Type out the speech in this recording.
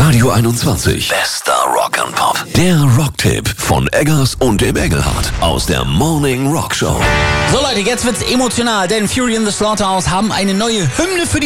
Radio 21. Bester Rock and Pop. Der Rocktipp von Eggers und dem Engelhardt aus der Morning Rock Show. So Leute, jetzt wird's emotional, denn Fury in the Slaughterhouse haben eine neue Hymne für die